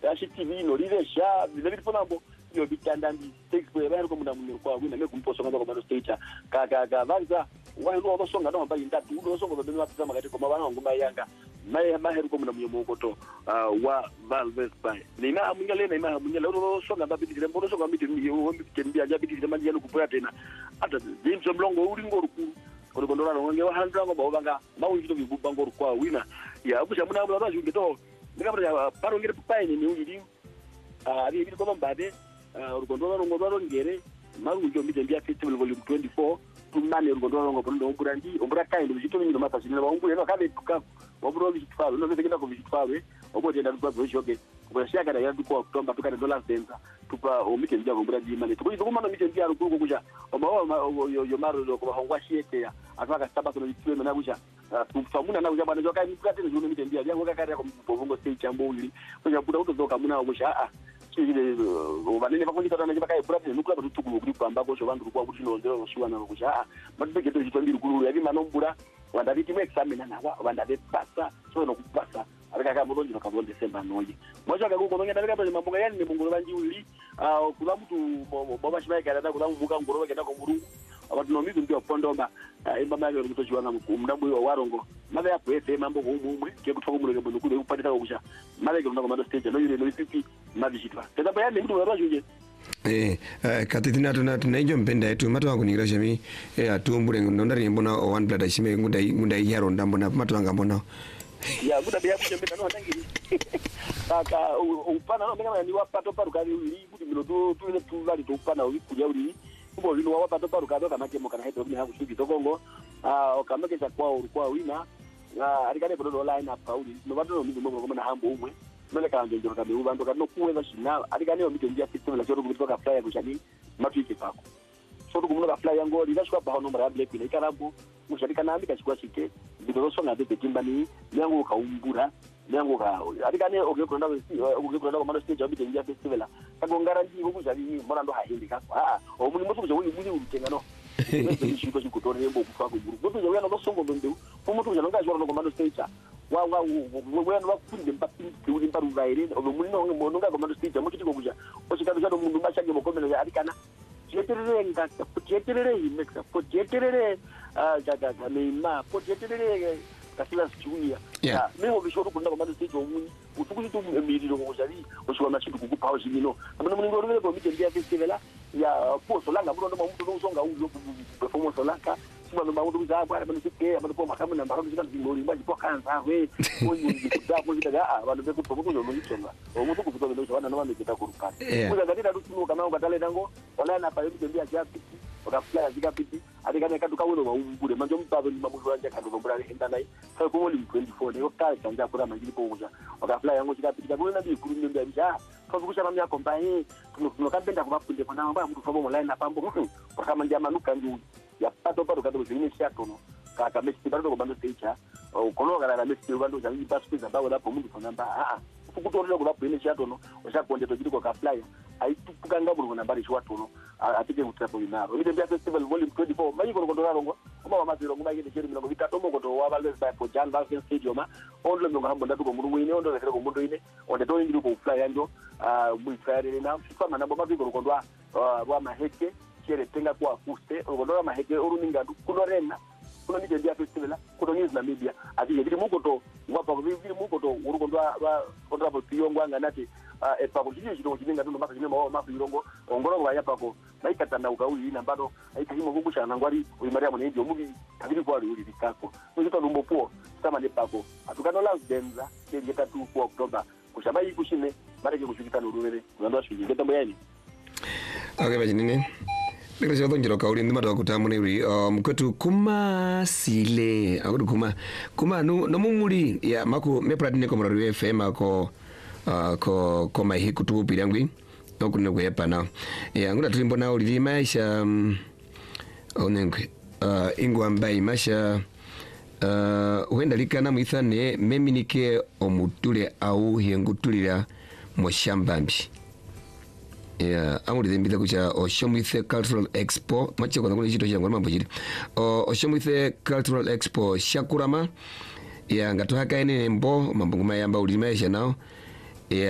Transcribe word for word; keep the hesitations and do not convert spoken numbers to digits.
yashi T V no rive sha bizabiri ponambo yo bitandandi six boy bari ko muna munyo kwa wina me kumposo ngaba komando stage ka ka ka vanza wa ndo obasonga no mba indatu ndo songo ndo batisa magati ko mabana ngumba yanga maye maheru ko muna munyo mokoto wa Valves by nina amunyale na ima amunyale ndo songa babiti kile mbono songa miti yo wombi kembia jabiti kile manjalo kupoya tena ata James Mlongo uri ngoruku ko ndo ndo nge wa handra ngo banga mawunjito bibubba ngoru kwa wina ya abusha muna muna bajunge to ngabra paro ngire pupaine ni uri ah abi bi ko mbade urugondoro ngororo ngere marunjo mbije festival volume twenty-four tumane urugondoro ngobondo omburandi ombura kind bizito nyino mapasi na bangure no kabe tuka oburo bizitwalo no zikenda ko bizitwalo obo tenda kwa boshoke kubashaka ya duko Oktoba tukane dollars denza tupa omite njya ngombura jimane tukuzo kumana mite njya rukuko kuja omawa yo maro ko bahongwa shiete ya ataka saba kuno bitwe na kuja tufamuna na kuja bana joka ni tukate no mite njya yango kakari ko mbongo stage chambo uli kuja buda utozoka muna kuja ah chile ubanene bakondita tana bakaye brate nukula batutuku kuri kwamba ko bantu kwa kuti ndondero shiwana kusha ah matubeke to chitondiri kuru yabi manombura wanda biti me examine na wa wanda be pasa so no kupasa abeka ka mulonji ka bonde semba noje moja ka kuko ngenda beka to mambo yani ni mungu banji uli ah kula mtu baba shibaika dada kula mubuka ngoro kenda ko murungu abantu no mizu ndio pondomba imba mayo ruto chiwana mudambo wa warongo mabe yapo efe mambo ko umwe ke kuthoka muleke bono kude upatita kusha mabe ke ndako mando stage no yule no ipipi mabishitwa tena bayani mtu warajuje eh katitina tuna tunaijo mpenda yetu matu wangu nikira shami eh atumbure ndondari mbona one blood ashime ngunda ngunda yaro ndambona matu wanga mbona ya guda bya kuche mbena no ndangiri kaka upana no mbena ni wapato paruka uli kuti minoto tuine tuvali to upana uli kuja uli kubo lino wapato paruka do kana kemo kana hedo ni haku shuki tokongo ah okamake cha kwao ulikuwa wina ah alikane bodo line up uli no bado no mizimo ngoma na hambo umwe mele kanje njoro kabe ubando kano kuweza shina alikane omite njia system la choro kutoka flyer kushani matwike pako so tukumuno flyer ngo lilashwa ba hono mara black ina ikarambo musharika na ambika chikwa chike bidoro songa bebe timbani yango kaumbura yango ka alikane ogekonda ogekonda ko mano stage omite njia festival kagongara ndi ukuzali mona ndo hahindika ah omuni mutu kuja uli muli utengano ni shiko chikutore yembo kufa ku guru mutu jawena no songo ndo mutu jalo ngazwa no komando stage wa wa wena bafunde mpapini uli mparu vaire omuni no ngono nga komando stage mutu tiko kuja ochikado chado mundu bashage mokomelo ya alikana jeterere nga jeterere imexa jeterere ah jaga neima jeterere kasila sichuia yeah mimi obishoro kunda komando stage omuni utukuzi tu emiliro kujali oshwa machitu kukupa ojimino abana muningo rubele ko mitembea festival ya poso langa mundo mamuntu no usonga uzo performance laka sima no mamuntu za bwana bani sike abana po makamu na mbaro zikana ngori mbaji po kanza we onyi kuda ko zikada ah bana be kutobo ko no yitonga omuntu kutobo ndo wana no bana kita kuruka kuza gadira rutuno kama ngatale nango ona na pa mitembea ya piti okafla zika piti alikane kaduka wono maumbure manjo mpabo ni mabuzo wanje kaduka mbura enda nai fa ko woli twenty-four ne okale kanja kura manjili po uja okafla yango zika piti kabona ndi kuru ndi abija fa kukusha mamya kombaye tuno kabenda kubafunde kona mba mtu fabo online na pambo kama njama nuka ndu ya pato pato kato zini shatono kaka mesti bado ko bando stage kono gara na mesti bando zangi passport zaba wala po mundu kona mba a a kukutorela ko bapo ine shatono oshakonde to jiko ka flyer aitupukanga bulu na bari shwatono atike mutapo inaro ile bia festival volume twenty-four mayi ko ndo rarongo kuma mama ziro nguma yede cheri milongo vitatu mo ko wa Valves by for Jan Valves stadium ondo ngo hambo ndatu ko mungu ine ondo lekere ko mundo ine onde to ngiri ko flyer njo mu flyer na fama na bomba biko ko ndwa wa maheke chere tenga kwa kuste ogodola maheke oruninga kunorena kuno nije dia festival kuno news na media ati ngiri muko to ngapa ko ngiri muko to uruko ndwa wa ondra po piyongwa nganati e pa ko chije chito chinenga ndo maka chimema wa mafu irongo ongoro wa yapa ko maikatanda ukauli ina bado aikahimo kukusha na ngwari uimaria mwenyeji omugi kabiri kwa uli bikako nzito lumbo puo sama ne pako atukano last denza ngeta tu kwa Oktoba kushabai kushine mara ke kushikita nurumere ngando shiji ngeta mbayani okay bajinine Nikla jodo njiro kauli ndima do kutamu ne ri um kwetu kuma sile akudu kuma kuma no no mumuri ya mako me pradine ko mraru F M ko uh, ko ko mai kutu pirangwi okune kwepa na ya ngula tulimbo na uli maisha um, onengwe uh, ingwa mbai masha uh, wenda likana mwithane meminike omutule au hengutulira moshambambi ya amuri dembida kucha Oshomwithe Cultural Expo machi kwa ngone chito changu mambo chiri Oshomwithe Cultural Expo shakurama ya ngatohaka ene mbo mambo nguma yamba ulimaisha nao